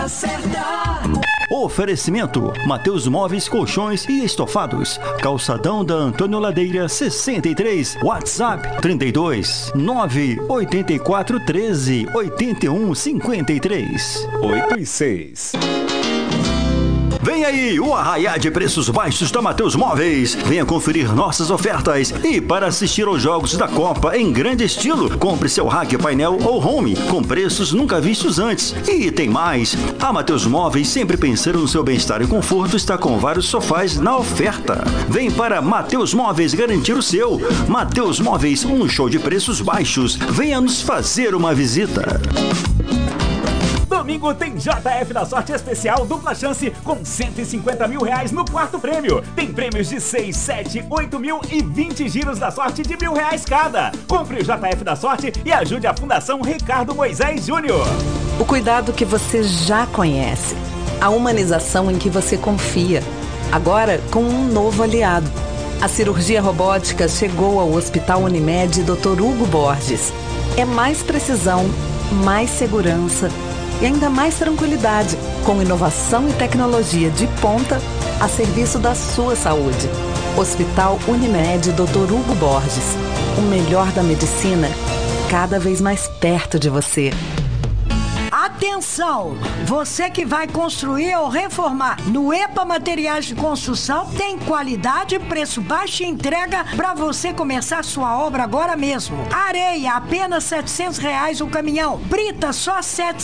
Oferecimento: Mateus Móveis, Colchões e Estofados. Calçadão da Antônio Ladeira 63. WhatsApp 32 984 13 81 53. 8 e 6. Vem aí o arraiá de preços baixos da Mateus Móveis. Venha conferir nossas ofertas. E para assistir aos jogos da Copa em grande estilo, compre seu rack, painel ou home com preços nunca vistos antes. E tem mais. A Mateus Móveis, sempre pensando no seu bem-estar e conforto, está com vários sofás na oferta. Vem para Mateus Móveis garantir o seu. Mateus Móveis, um show de preços baixos. Venha nos fazer uma visita. Domingo tem JF da Sorte Especial Dupla Chance com R$150 mil no quarto prêmio. Tem prêmios de 6, 7, 8 mil e 20 giros da sorte de R$1.000 cada. Compre o JF da Sorte e ajude a Fundação Ricardo Moisés Júnior. O cuidado que você já conhece. A humanização em que você confia. Agora com um novo aliado. A cirurgia robótica chegou ao Hospital Unimed Dr. Hugo Borges. É mais precisão, mais segurança e ainda mais tranquilidade, com inovação e tecnologia de ponta a serviço da sua saúde. Hospital Unimed Dr. Hugo Borges. O melhor da medicina, cada vez mais perto de você. Atenção! Você que vai construir ou reformar no EPA Materiais de Construção tem qualidade, preço baixo e entrega para você começar sua obra agora mesmo. Areia, apenas R$700 o caminhão. Brita, só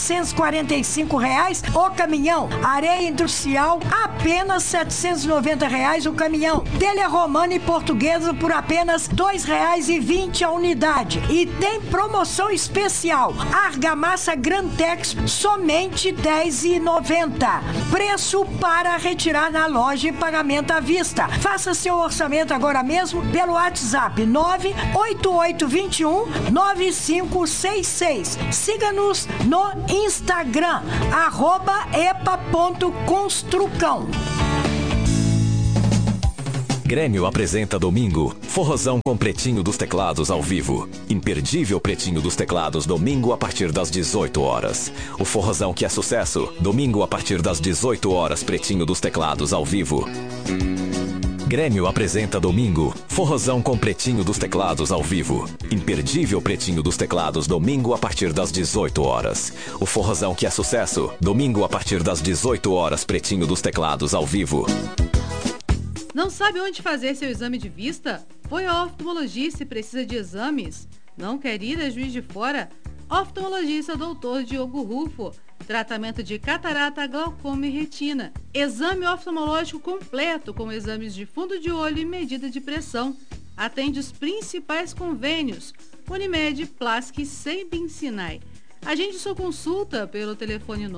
R$745 o caminhão. Areia industrial, apenas R$790 o caminhão. Telha romana e portuguesa por apenas R$2,20 a unidade. E tem promoção especial. Argamassa Grantex, somente R$10,90. Preço para retirar na loja e pagamento à vista. Faça seu orçamento agora mesmo pelo WhatsApp 98821-9566. Siga-nos no Instagram, @epa.construcão. Grêmio apresenta domingo, Forrozão com Pretinho dos Teclados ao vivo. Imperdível Pretinho dos Teclados, domingo a partir das 18 horas. O Forrozão que é sucesso, domingo a partir das 18 horas, Pretinho dos Teclados ao vivo. Grêmio apresenta domingo, Forrozão com Pretinho dos Teclados ao vivo. Imperdível Pretinho dos Teclados, domingo a partir das 18 horas. O Forrozão que é sucesso, domingo a partir das 18 horas, Pretinho dos Teclados ao vivo. Não sabe onde fazer seu exame de vista? Foi ao oftalmologista e precisa de exames? Não quer ir a Juiz de Fora? Oftalmologista Dr. Diogo Rufo. Tratamento de catarata, glaucoma e retina. Exame oftalmológico completo com exames de fundo de olho e medida de pressão. Atende os principais convênios: Unimed, Plask e Sebin Sinai. Agende sua consulta pelo telefone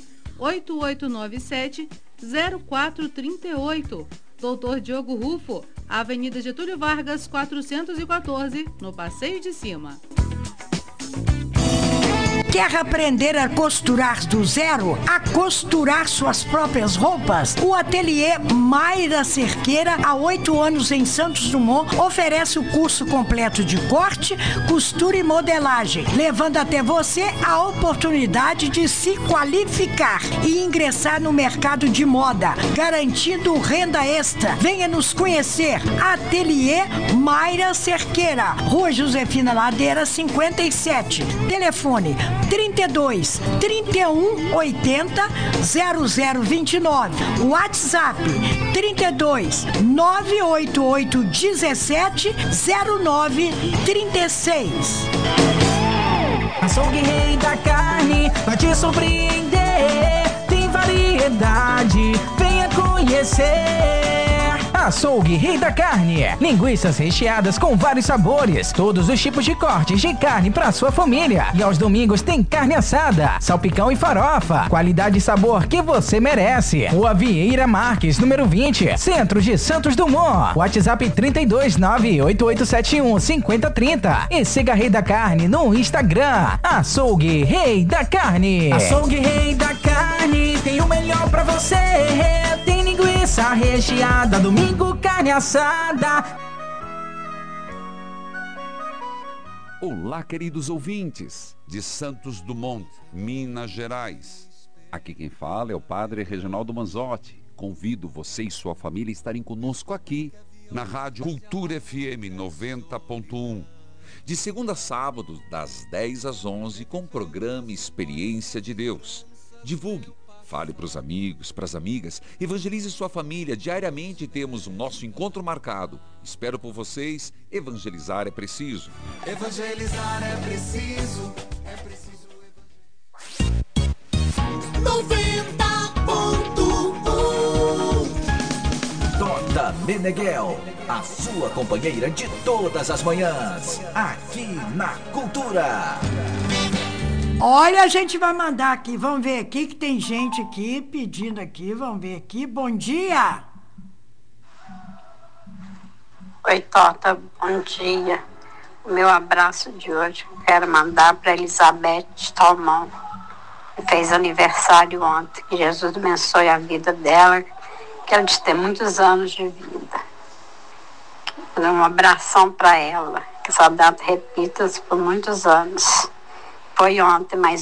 98897-0438. Doutor Diogo Rufo, Avenida Getúlio Vargas, 414, no Passeio de Cima. Quer aprender a costurar do zero? A costurar suas próprias roupas? O ateliê Mayra Cerqueira, há 8 anos em Santos Dumont, oferece o curso completo de corte, costura e modelagem, levando até você a oportunidade de se qualificar e ingressar no mercado de moda, garantindo renda extra. Venha nos conhecer. Ateliê Mayra Cerqueira, Rua Josefina Ladeira, 57. Telefone 32 31 80 0029. WhatsApp 32 988 17 09 36. Açougue Rei da Carne vai te surpreender. Tem variedade, venha conhecer. Açougue Rei da Carne. Linguiças recheadas com vários sabores. Todos os tipos de cortes de carne para sua família. E aos domingos tem carne assada, salpicão e farofa. Qualidade e sabor que você merece. Rua Vieira Marques, número 20, Centro de Santos Dumont. WhatsApp 32988715030. E siga Rei da Carne no Instagram. Açougue Rei da Carne. Açougue Rei da Carne tem o melhor pra você. Tem linguiça recheada, domingo carne assada. Olá, queridos ouvintes de Santos Dumont, Minas Gerais. Aqui quem fala é o Padre Reginaldo Manzotti. Convido você e sua família a estarem conosco aqui, na Rádio Cultura FM 90.1. De segunda a sábado, das 10 às 11, com o programa Experiência de Deus. Divulgue, fale para os amigos, para as amigas, evangelize sua família. Diariamente temos o nosso encontro marcado. Espero por vocês. Evangelizar é preciso. Evangelizar é preciso. É preciso. 90.1 Tota Meneghel, a sua companheira de todas as manhãs, aqui na Cultura. Olha, a gente vai mandar aqui, vamos ver aqui que tem gente aqui pedindo aqui, vamos ver aqui. Bom dia. Oi, Tota, bom dia. O meu abraço de hoje eu quero mandar para Elizabeth Talmão, que fez aniversário ontem. Que Jesus abençoe a vida dela, que ela ter muitos anos de vida. Um abração para ela, que essa data repita-se por muitos anos. Foi ontem, mas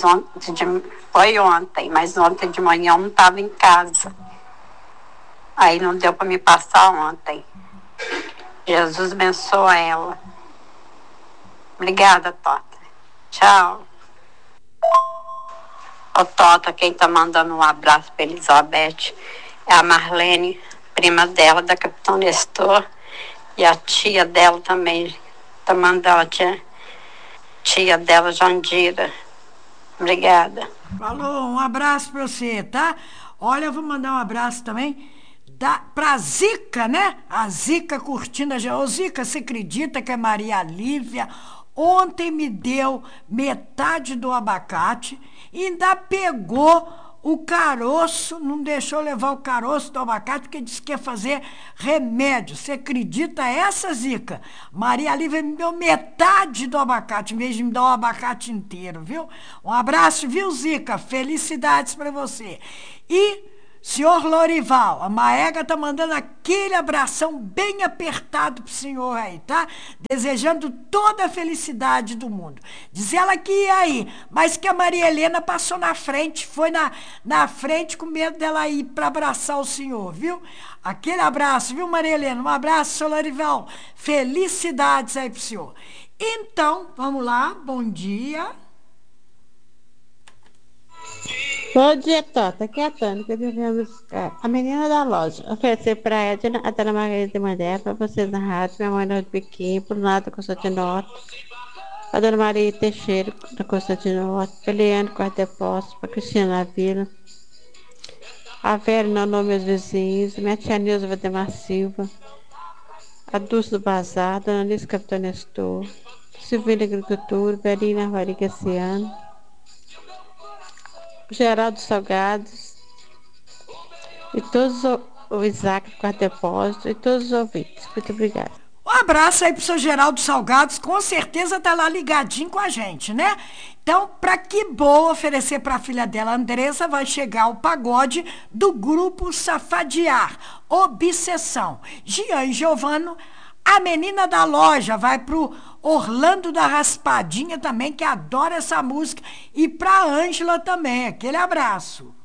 ontem de manhã eu não estava em casa. Aí não deu para me passar ontem. Jesus abençoe ela. Obrigada, Tota. Tchau. Ô, Tota, quem tá mandando um abraço para Elizabeth é a Marlene, prima dela, da Capitão Nestor. E a tia dela também tá mandando, a tia dela, Jandira. Obrigada. Falou, um abraço pra você, tá? Olha, eu vou mandar um abraço também pra Zica, né? A Zica curtindo a... Ô, Zica, você acredita que a Maria Lívia ontem me deu metade do abacate e ainda pegou o caroço, não deixou levar o caroço do abacate, porque disse que ia fazer remédio. Você acredita essa, Zica? Maria Lívia me deu metade do abacate, em vez de me dar o abacate inteiro, viu? Um abraço, viu, Zica? Felicidades para você. E... senhor Lorival, a Maega tá mandando aquele abração bem apertado pro senhor aí, tá? Desejando toda a felicidade do mundo. Diz ela que ia aí, mas que a Maria Helena passou na frente, foi na frente com medo dela ir para abraçar o senhor, viu? Aquele abraço, viu, Maria Helena? Um abraço, senhor Lorival. Felicidades aí pro senhor. Então, vamos lá, bom dia. Bom dia, Tota. Aqui é a Tânia, devemos a menina da loja. Oferecer para a Edna, a Dona Margarida de Mandé, para vocês na rádio, minha mãe de Pequim, por nada Constantinoto, a Dona Maria Teixeira, da Constantinoto, a Eliane Quartepósito, para Cristina Vila, a Vera Nonô, meus vizinhos, minha tia Nilza Vademar Silva, a Dulce do Bazar, Dona Alice Capitão Nestor, Silvina Agricultura, Verina Variga Ciano, Geraldo Salgados e todos o Isaac do Quarto Depósito e todos os ouvintes. Muito obrigada. Um abraço aí pro seu Geraldo Salgados, com certeza tá lá ligadinho com a gente, né? Então, pra que boa oferecer pra filha dela, Andressa, vai chegar o pagode do grupo Safadiar, Obsessão. Gian e Giovano, a menina da loja, vai pro Orlando da Raspadinha também, que adora essa música, e pra Ângela também, aquele abraço.